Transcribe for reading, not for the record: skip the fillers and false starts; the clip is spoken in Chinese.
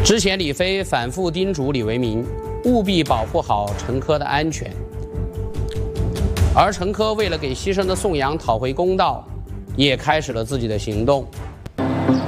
之前李飞反复叮嘱李维民务必保护好陈科的安全，而陈科为了给牺牲的宋阳讨回公道，也开始了自己的行动。